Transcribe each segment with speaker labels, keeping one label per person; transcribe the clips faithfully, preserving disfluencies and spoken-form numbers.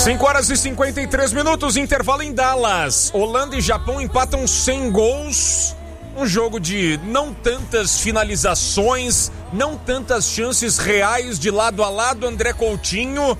Speaker 1: cinco horas e cinquenta e três minutos, intervalo em Dallas. Holanda e Japão empatam sem gols. Um jogo de não tantas finalizações, não tantas chances reais de lado a lado. André Coutinho,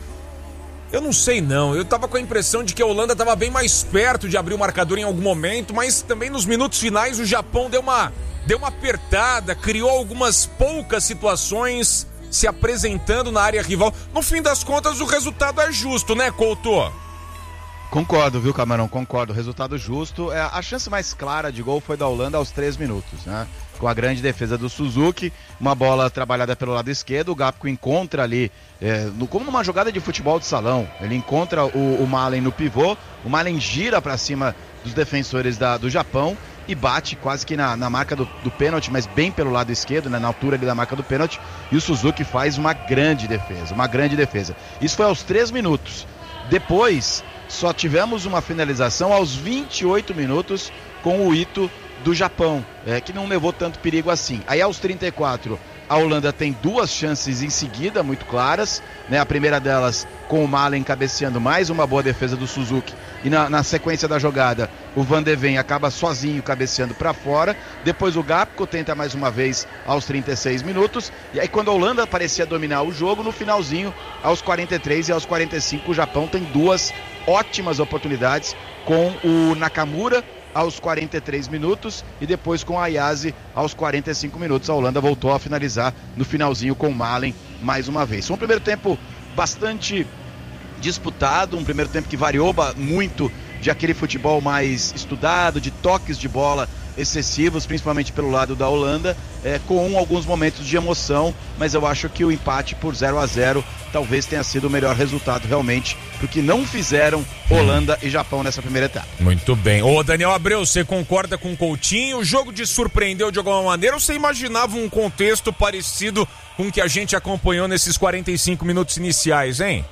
Speaker 1: eu não sei não, eu tava com a impressão de que a Holanda tava bem mais perto de abrir o marcador em algum momento, mas também nos minutos finais o Japão deu uma, deu uma apertada, criou algumas poucas situações se apresentando na área rival. No fim das contas o resultado é justo, né, Couto?
Speaker 2: Concordo, viu, Camarão? Concordo. Resultado justo. É, a chance mais clara de gol foi da Holanda aos três minutos, né? Com a grande defesa do Suzuki, uma bola trabalhada pelo lado esquerdo, o Gapco encontra ali, é, no, como numa jogada de futebol de salão, ele encontra o, o Malen no pivô, o Malen gira para cima dos defensores da, do Japão e bate quase que na, na marca do, do pênalti, mas bem pelo lado esquerdo, né, na altura ali da marca do pênalti, e o Suzuki faz uma grande defesa, uma grande defesa. Isso foi aos três minutos. Depois, só tivemos uma finalização aos vinte e oito minutos com o Ito do Japão, é, que não levou tanto perigo assim. Aí aos trinta e quatro, a Holanda tem duas chances em seguida, muito claras, né? A primeira delas com o Malen cabeceando, mais uma boa defesa do Suzuki, e na, na sequência da jogada o Van de Ven acaba sozinho cabeceando para fora. Depois o Gapco tenta mais uma vez aos trinta e seis minutos, e aí quando a Holanda parecia dominar o jogo, no finalzinho, aos quarenta e três e aos quarenta e cinco, o Japão tem duas ótimas oportunidades com o Nakamura aos quarenta e três minutos e depois com a Ayase aos quarenta e cinco minutos. A Holanda voltou a finalizar no finalzinho com o Malen mais uma vez. Foi um primeiro tempo bastante disputado, um primeiro tempo que variou muito de aquele futebol mais estudado, de toques de bola excessivos, principalmente pelo lado da Holanda, é, com alguns momentos de emoção, mas eu acho que o empate por zero a zero talvez tenha sido o melhor resultado realmente, porque não fizeram Holanda e Japão nessa primeira etapa.
Speaker 1: Muito bem. Ô Daniel Abreu, você concorda com o Coutinho? O jogo te surpreendeu de alguma maneira ou você imaginava um contexto parecido com o que a gente acompanhou nesses quarenta e cinco minutos iniciais, hein?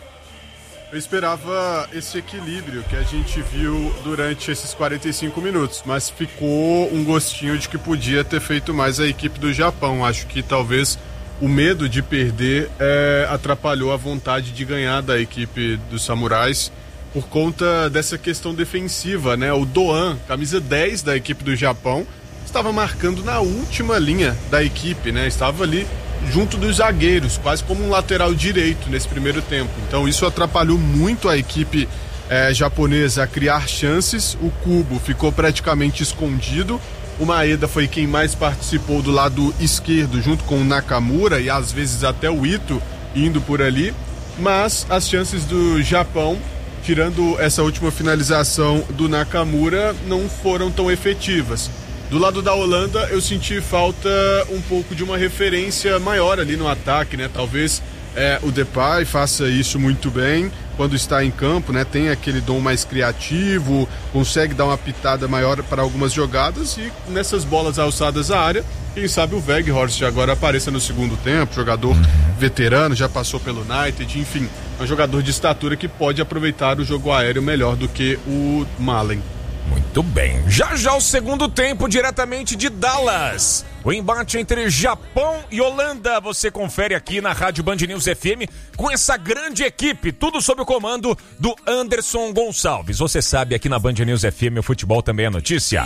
Speaker 3: Eu esperava esse equilíbrio que a gente viu durante esses quarenta e cinco minutos, mas ficou um gostinho de que podia ter feito mais a equipe do Japão. Acho que talvez o medo de perder é, atrapalhou a vontade de ganhar da equipe dos samurais por conta dessa questão defensiva, né? O Doan, camisa dez da equipe do Japão, estava marcando na última linha da equipe, né? Estava ali junto dos zagueiros, quase como um lateral direito nesse primeiro tempo. Então isso atrapalhou muito a equipe eh, japonesa a criar chances. O Kubo ficou praticamente escondido. O Maeda foi quem mais participou do lado esquerdo, junto com o Nakamura e às vezes até o Ito indo por ali. Mas as chances do Japão, tirando essa última finalização do Nakamura, não foram tão efetivas. Do lado da Holanda, eu senti falta um pouco de uma referência maior ali no ataque, né? Talvez é, o Depay faça isso muito bem quando está em campo, né? Tem aquele dom mais criativo, consegue dar uma pitada maior para algumas jogadas e nessas bolas alçadas à área, quem sabe o Weghorst agora apareça no segundo tempo, jogador veterano, já passou pelo United, enfim, é um jogador de estatura que pode aproveitar o jogo aéreo melhor do que o Malen.
Speaker 1: Muito bem, já já o segundo tempo diretamente de Dallas, o embate entre Japão e Holanda, você confere aqui na Rádio Band News F M com essa grande equipe, tudo sob o comando do Anderson Gonçalves. Você sabe, aqui na Band News F M o futebol também é notícia.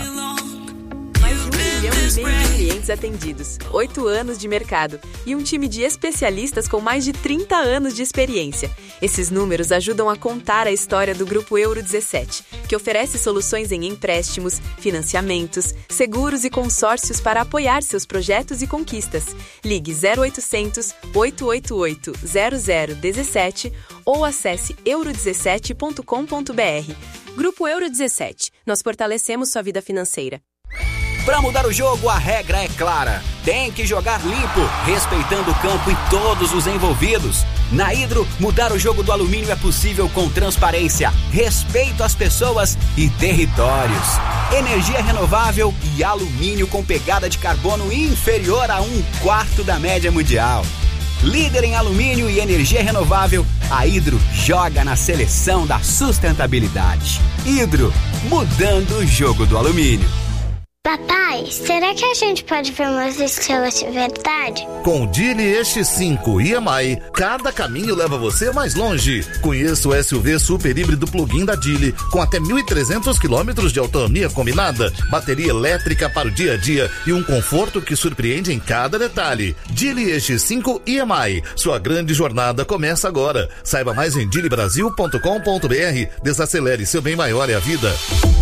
Speaker 4: Mais de um milhão e meio de clientes atendidos, oito anos de mercado e um time de especialistas com mais de trinta anos de experiência. Esses números ajudam a contar a história do Grupo Euro dezessete, que oferece soluções em empréstimos, financiamentos, seguros e consórcios para apoiar seus projetos e conquistas. Ligue zero oitocentos, oito oito oito, zero zero um sete ou acesse euro dezessete ponto com ponto b r. Grupo Euro dezessete. Nós fortalecemos sua vida financeira.
Speaker 5: Para mudar o jogo, a regra é clara. Tem que jogar limpo, respeitando o campo e todos os envolvidos. Na Hidro, mudar o jogo do alumínio é possível com transparência, respeito às pessoas e territórios. Energia renovável e alumínio com pegada de carbono inferior a um quarto da média mundial. Líder em alumínio e energia renovável, a Hidro joga na seleção da sustentabilidade. Hidro, mudando o jogo do alumínio.
Speaker 6: Papai, será que a gente pode ver umas estrelas de verdade?
Speaker 7: Com o Geely E X cinco e M I, cada caminho leva você mais longe. Conheça o S U V super híbrido plug-in da Geely, com até mil e trezentos quilômetros de autonomia combinada, bateria elétrica para o dia a dia e um conforto que surpreende em cada detalhe. Geely E X cinco e M I, sua grande jornada começa agora. Saiba mais em geely brasil ponto com ponto b r. Desacelere, seu bem maior é a vida.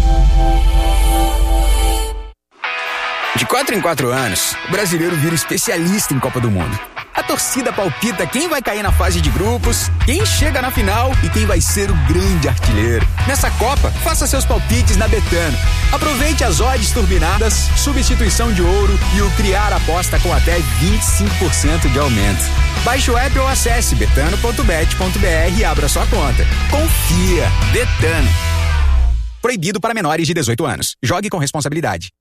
Speaker 8: De quatro em quatro anos, o brasileiro vira especialista em Copa do Mundo. A torcida palpita quem vai cair na fase de grupos, quem chega na final e quem vai ser o grande artilheiro. Nessa Copa, faça seus palpites na Betano. Aproveite as odds turbinadas, substituição de ouro e o criar aposta com até vinte e cinco por cento de aumento. Baixe o app ou acesse betano ponto bet ponto b r e abra sua conta. Confia. Betano. Proibido para menores de dezoito anos. Jogue com responsabilidade.